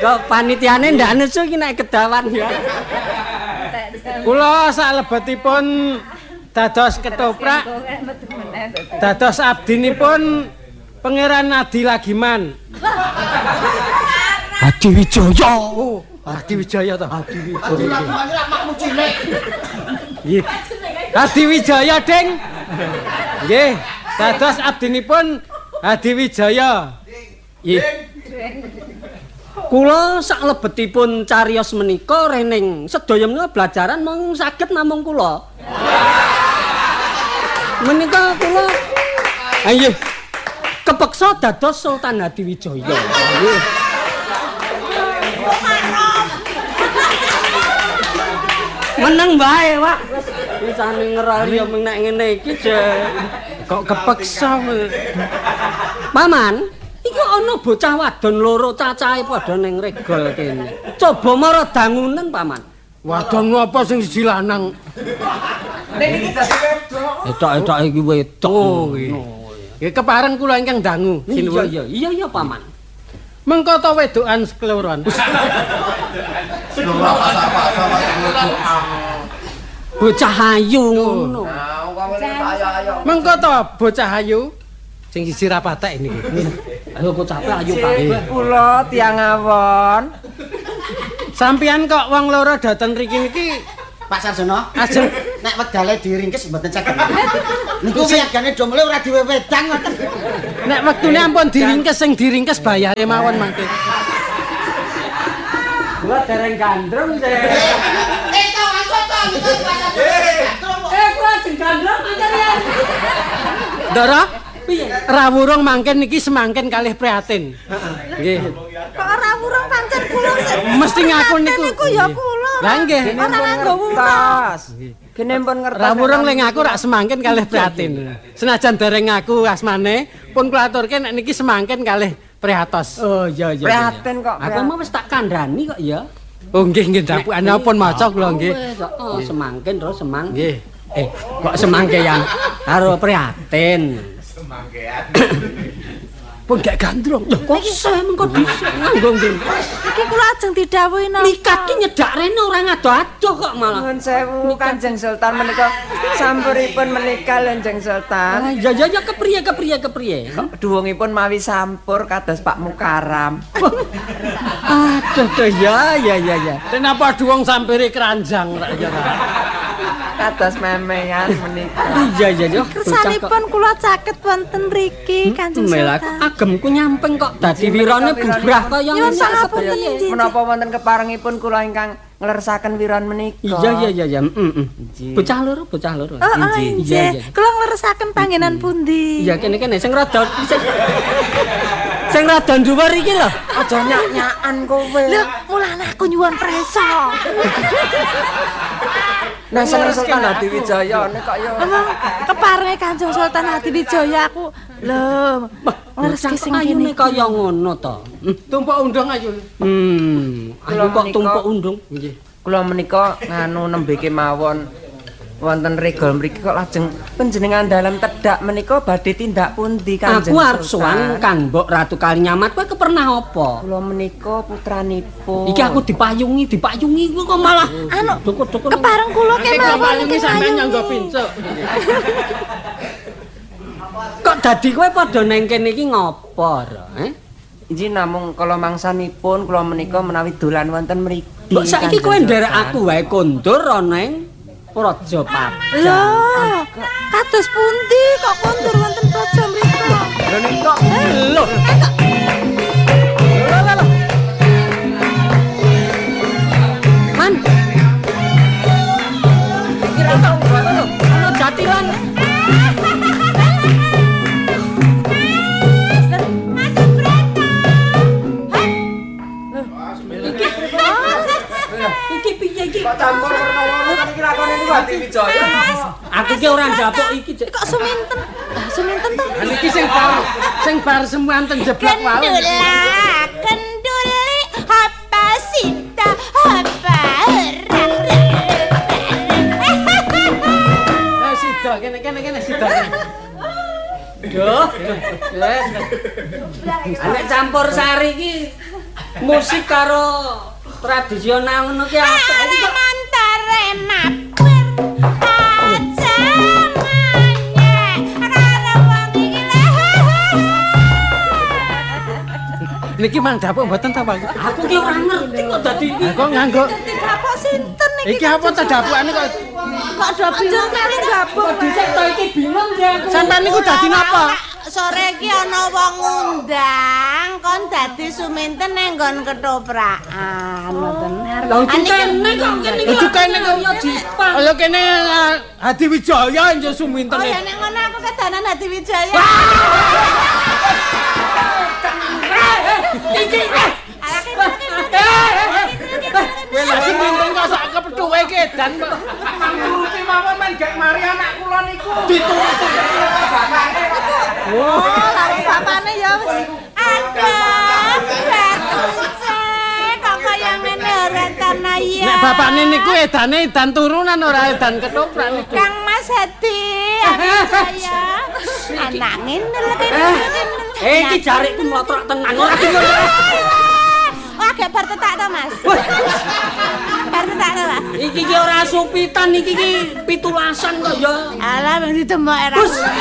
Kok panitiane ndak nesu iki nek kedawan ya. Kula salebetipun dados ketoprak. Dados abdinipun Pangeran Adi Lagiman. Adi Wijaya. Oh, Adi Wijaya to. Adi Wijaya. Makmu cilik. Nggih. Adi Wijaya, Ding. Nggih, dados abdinipun Adi Wijaya. Nggih. Kula saklebetipun cariyos menika rening sedaya menika belajaran mung saged namung kula. Menika kula ayo kepeksa dados Sultan Hadiwijaya. Nggih. Meneng bae, Pak. Wisane ngerali yo mung nek ngene iki kok kepeksa. Paman, iku ana bocah wadon loro cacahe padha ning regol kene. Coba mara dangunen, Paman. Wadon apa sing siji lanang? Nek iki dadi wedok. Etok-etok iki wedok. Oh, nggih. Nggih kepareng kula ingkang dangu. Iya, Paman. Mengko ta wedokan sekloron. Bocah ayu ngono. Nah, wong ngene ayo-ayo. Mengko ta bocah ayu sing siji ra patek niki. Ayo bocah ayu kabeh. Kula tiyang awon. Sampeyan kok wong loro dateng mriki niki Pak Sarjono, ajeng nek wedale diringkes mboten saged. Niku wiyagane do mulih ora diwewedang ngoten. nek wektune ampun diringkes sing diringkes bayare mawon mangke. Gua dereng gandrung sih. Tau asot to. Gua jeng gandrung aja ya. Ndara, piye? Rawurung mangken niki semangken kalih prihatin. Nggih. Kok ora wurung pancen kula sing Mesti ngaku niku. niku ya kula. Lah nggih. Ora nganggo ngertos. Kene pun ngertos. Rawurung ling aku rak semangken kalih prihatin. Senajan dereng ngaku asmane, pun kula aturke nek niki semangken kalih prihatos. Oh iya. Prihatin kok. Aku mah wis tak kandhani kok ya. Oh nggih dapukane pun maca kula nggih. Oh, semangken terus semang. Nggih. Kok semangkean karo prihatin. Pun gak gandrung. Lho kok saya mengko dhisik nganggo nggih. Iki kula ajeng didhawuhi napa? Mikat ki nyedak rene ora ngado-ado kok malah. Nuwun sewu Kanjeng Sultan menika sampuripun menika Kanjeng Sultan. Ya kepriye. Kok duwungipun mawi sampur kados Pak Mukaram. Aduh ya. Kenapa duwong sampire keranjang rak ya. Kados memean menika. Iya. Kersanipun kula caket wonten mriki Kanjeng Melah Sultan. agemku nyamping kok dadi wirane bubrah kaya Nyuwun ngene pangapunten kepriye. Nggih. Menapa wonten keparengipun kula ingkang nglersaken wiron menika. Iya. Bocah loro. Nggih. Kula ngleresaken panggenan pundi? Iya kene sing rada dhuwur iki lho. Aja nyak-nyakan kowe. Lho, mulane aku nyuwun preso. Nah, seneng Sultan Hadiwijaya nek kok ya Emang keparenge Kanjeng Sultan Hadiwijaya aku lho ngreski sing ayune kene. kaya ngono to. Tumpuk undang ayo. Ayo kok tumpuk undung. Nggih. kula menika nganu nembe kemawon wonten regol mriki kok lajeng panjenengan dalam tedak menika badhe tindak pundi Kanjeng Aku arep Sultan? sowan Kang Mbok Ratu Kalinyamat kowe kepernah apa? Kula menika putranipun. Iki aku dipayungi kowe kok malah Anu, dukun-dukun. kepareng kula kemawon Iki sampeyan nyanggo pincuk. Kok dadi kowe padha neng kene iki ngopo, Iki namung kala mangsanipun kula menika menawi dolan wonten mriki. Mbok saiki kowe Kanjeng nderek Sultan. aku wae kondur ana ing Praja Padang. Lho, kados pundi kok kondur wonten praja mrika? Lho nika Lho. Man. Kira tau ngono lho. Ana jatilan. Iki piye iki? kok campur perkara kan iki lakone niku Hadiwijaya. Aku ki ora ndapuk iki, Cek. Kok suminten? Suminten to. Niki sing bar semuanten jeblok wae. Kenduli, apa sinta, apa Lah sida kene sida. Duh. Wes. Nek campur sari iki musik karo tradisional ngono ki apik iki. Mantare makur aja manyek karo wong iki lho. Niki mang dapuk mboten ta, Pak? Aku ki ora ngerti kok dadi iki. Kok nganggo Dapuk sinten iki? iki apa ta dapukane kok Kok do bingung mari gabung. Dhisik to iki bingung ya aku. sampean niku dadi napa? Sore iki ana wong ngundang kon dadi suminten nang nggon ketoprakan ngoten. Lah kene kok kene iki. Ojo kene kok ya Jepang. Ayo kene Hadi Wijaya njo suminten. Oh ya nek ngono aku kedanan Hadi Wijaya. Iki. Kowe lha suminten kok sak kepethuke iki edan kok. Nuruti mawon men gek mari anak kula niku. Dituruti Bapakne. Oh, lari bapakne ya wis. Aduh, bagus. Kok kaya ngene ora tanah ya. Nek bapakne niku edane edan turunan ora edan ketoprak niku. Kang Mas Hadi, saya anak ngene lho kene. Iki jarikku mlotrok tenan ora Wah, gak bar tetak to, Mas. Bar tetak to, Mas. iki ki ora supitan iki ki pitulasan kok ya. Alah, wis ditemok era.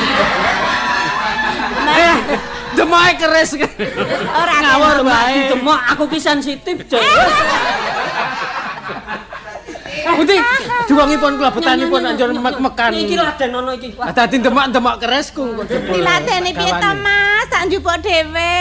Demoke keris. Ora Ngawur wae. Demok aku ki sensitif, Cek. Budi, juwangipun kula betanipun anjur mek-mekan. Iki laden ono iki. Wah, Dadi demok-demok kerisku kok jebul. dilateni piye to, Mas? Tak njupuk dhewe.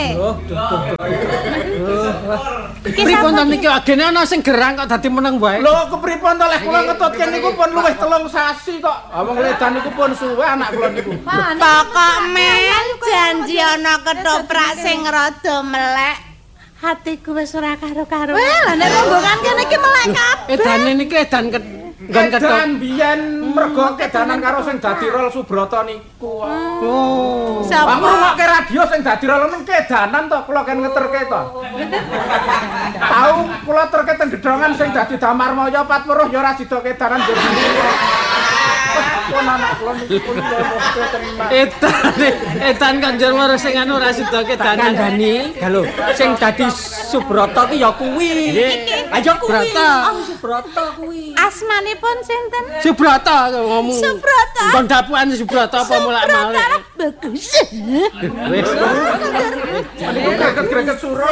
Pripun to niki agene ana sing gerang kok dadi meneng wae. Lho kepripun to lek kula ngetutke niku pun luwih 3 sasi kok. Wong ledan niku pun suwe anak kula niku. Pokok men janji ana ketoprak sing rada melek. Hatiku wis ora karo-karo. Wah, lah nek rombongan kene iki melek kabeh. Edane niki edan nggon ketop. Kedan biyen mergo kedanan karo sing dadi rol Subrata niku. Oh. Pak ngrungokke radio sing dadi rol men kedanan to kula kan ngeterke to. Tahu kula terke teng gedhongan sing dadi Damar Maya Pat Weruh ya ora sida kedanan jadi. Pun anak kula niku pun terima. Edan kanjeng weruh sing anu ora sida kedanan. kandhani lho sing dadi Subrata ki ya kuwi. Ayo kuwi. Subrata. Oh, Subrata kuwi. Asmanipun sinten? Subrata ngomong. Subrata. Kon dapukan Subrata apa mulak-malik. Subrata bagus. Wis. Greget-greget suruh.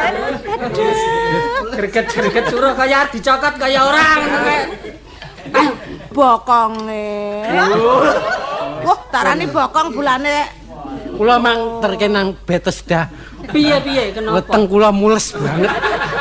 Greget-greget suruh kaya dicokot kaya orang. Bokonge. Wah, tarane bokong bulane. Kula mang terkenang Bethesda. Piye kenapa? Weteng kula mules banget.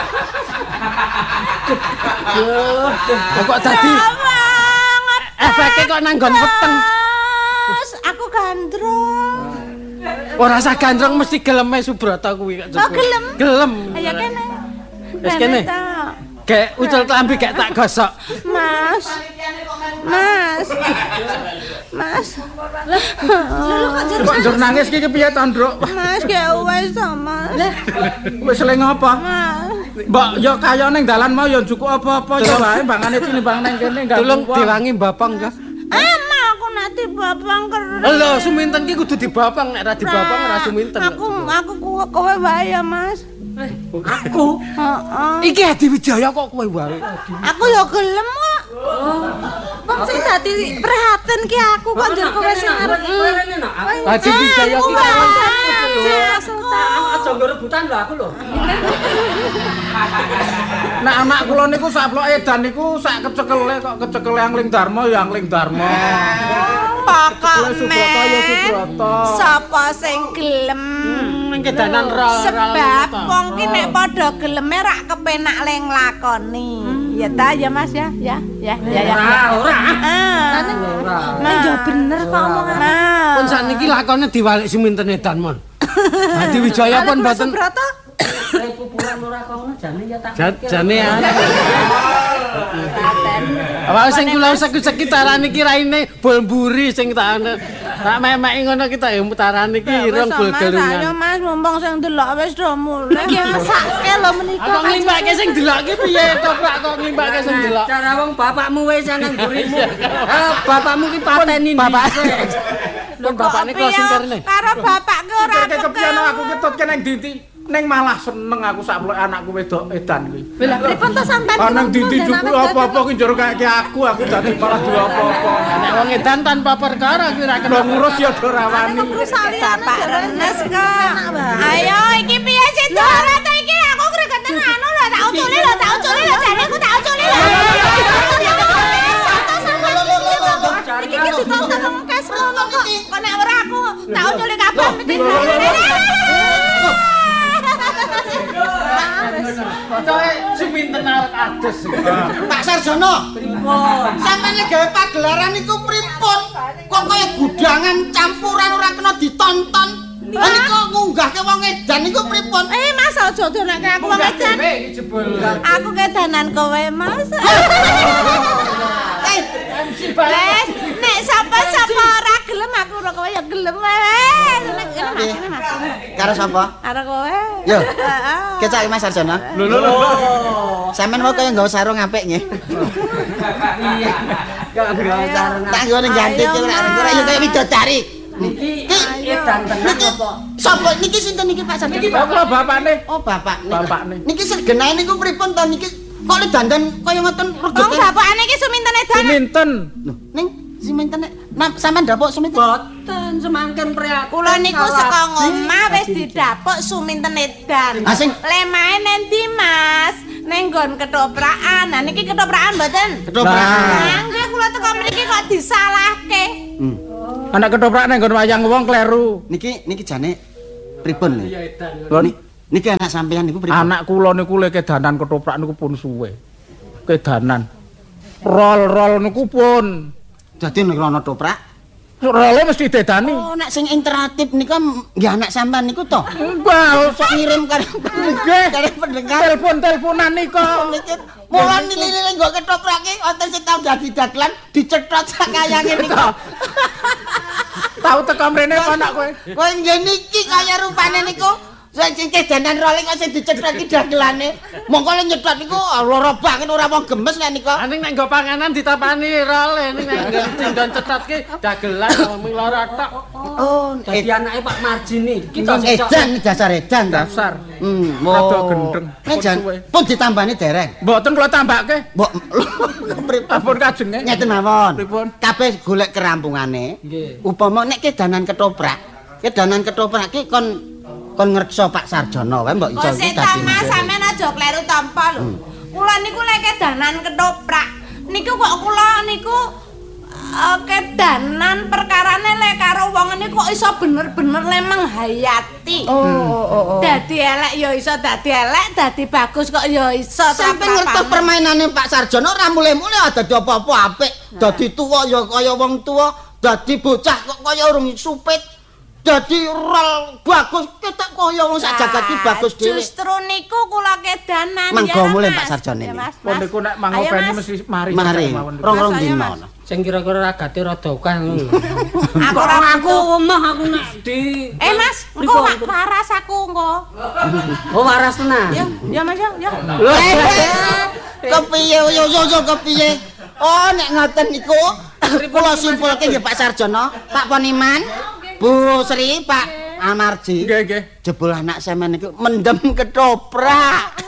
Kok dadi Banget. efeke kok nanggon weteng. Mas, aku gandrung. Ora usah gandrung mesti geleme Subrata kuwi kok. Oh, gelem? Gelem. Ayo kene. Wis kene. Gek ucul klambi gek tak gosok. Mas. Mas. Mas. Kok njur nangis iki piye to, Nduk? Mas, gak wes to, Mas. Wis eling apa? Mas. Mbak ya kaya ning dalan mau ya njukuk apa-apa ya wae mbangane tinimbang ning kene enggak. Tolong diwangi bapang ya. Ama aku nanti babang keren. Lho, suminten ki kudu dibapang nek ora dibapang ora suminten. Aku kowe wae ya, Mas. Aku. Heeh. Iki Hadi Wijaya kok kowe wae. Aku ya gelem kok. Wong sing dadi prihatin ki aku kok njur kowe sing arep. Hadi Wijaya ki Aja nggo rebutan lho aku lho. Nek anak kula niku sak blok edan niku sak kecekele kok kecekele Angling Darma ya Angling Darma. Pokok Subrata ya Subrata. Sapa sing gelem? ning kedanan ral. Sebab wong ki nek padha geleme rak kepenak le nglakoni. Ya ta ya Mas ya. Ya. Ora. Nah, ya bener kok omongane. Pun sakniki lakone diwalik suminten edan mon. Hadi Wijaya pun mboten Pupuran ora kono jane ya tak. jane ya. Awak sing kula sekit-sekit taran iki raine bol mburi sing tak memeki ngono kita ya mutaran iki ireng bol Ayo galungan. Mas mumpung sing delok wis do mulai. Iki mesake lho menika. Kok nglimbake sing delok iki piye to Pak kok nglimbake sing delok. Cara wong bapakmu wis nang mburimu. Bapakmu ki pateni Bapak. dhisik. Lho bapakne kula sing karene. Karo bapakku ora Kek kepiye aku ketutke ning ndi? Ning malah seneng aku sak plek anakku wedok edan kuwi. Lah pripun to sampean? Nang dijuku apa-apa ki njur kaya aku dadi malah duwe apa-apa. Nek wong edan tanpa perkara kuwi ra Lho ngurus ya ora wani. Bapak Renes kok. Ayo iki piye sih ora to iki aku gregeten anu lho tak uculi lho jane aku tak uculi lho. Iki ditonton nang kes ngono kok. Kok nek ora aku tak uculi kabeh iki. Pokoke suminten arep adus. Pak Sarjono. Pripun? Sampeyan nek gawe pagelaran iku pripun? Kok kaya gudangan campuran ora kena ditonton. Lah niku ngunggahke wong edan niku pripun? Mas aja donake aku wong edan. Iki jebul. Aku kedanan kowe, Mas. Les, nek sapa-sapa ora gelem aku ora kowe ya gelem wae. Nek ngene Mas. Karo sapa? Karo kowe. Yo. Heeh. Kecak Mas Sarjono. Lho. Sampeyan mau kaya nggawa sarung apik nggih. Iya. Kok nggawa sarung. Tak nggone ganti ki ora yo kaya widodari. Niki edan tenan apa? Sapa niki sinten niki Pak Sarjono? Kok bapakne? Oh, bapakne. Bapakne. Niki segenahe niku pripun to niki? Kok le dandan kaya ngoten Wong regete? bapakane iki suminten edan. Suminten. Lho, ning siminten sampean dapuk suminten? Boten semangken priaku. Kula niku saka ngomah wis didapuk suminten edan. Ah, sing- Lemahe nendi, Mas? Ning nggon ketoprakan. Nah niki ketoprakan mboten? Ketoprak. Nah, nggih kula teko mriki kok disalahke. Anak ketoprak nang nggon wayang wong kleru. Niki jane pripun lho? Lho Niki anak sampean niku pripun? anak kula niku le kedanan ketoprak niku pun suwe. Kedanan. Rol niku pun. Dadi nek ana toprak. Role mesti dedani. Oh, nek sing interaktif niku nggih anak sampean niku to. Mbah, Sok ngirim karo nggih. karo pendengar. Telepon-teleponan nika. Niki mulan lili nggo ketoprake wonten sing tau dadi dagelan dicetot sakayange niku. Tahu teko mrene apa anak kowe? Kowe nggih niki kaya rupane niku. Sing kedanan role kok sing dicetot ki dagelane. Mongko le nyetot niku lara banget ora wong gemes nek niku. Aning nek nggo panganan ditapani role ning nek nggon cetot ki dagelan mung lara tok. Oh, Dadi anake Pak Marjini. Kita edan dasar edan ta. Dasar. Rada gendeng. Edan pun ditambani dereng. Mboten kula tambahke. Mbok Ampun kajenge. ngeten mawon. Pripun? Kabeh golek kerampungane. Upama nek kedanan ketoprak ki kon ngreksa Pak Sarjono wae mbok iso Kok sik dadi. Mas sampean aja kleru tampa lho. Kula niku lek kedanan ketoprak. Niku kok kula niku kedanan perkarane lek karo wong niku kok iso bener-bener le menghayati. Oh. Dadi elek ya iso dadi elek, dadi bagus kok ya iso. Sampe ngertos permainane Pak Sarjono ora mule-mule dadi apa-apa apik. Dadi tuwa ya kaya wong tuwa, dadi bocah kok kaya urung supit. Dadi rol bagus ketok kaya wong sak jagat ki bagus dhewe. Justru niku kula kedanan Mangga ya, mulih, Mas. Pak Sarjono Ya, ini. Mas, Pun Mas. niku nek Ayo, mangopeni Mas. mesti mari. Mari, mawon. rong Mas, ayo, dina. Mas. sing kira-kira ragate rada akeh ngono. Aku Kok ora aku omah aku nek di Mas, engko waras aku engko. Oh waras tenan. Ya Mas ya. Kepiye yo kepiye? Oh nek ngoten niku kula simpulke nggih Pak Sarjono, Pak Poniman, Bu Sri, Pak Amarji. Nggih, nggih. Jebul anak sampean niku mendem ketoprak.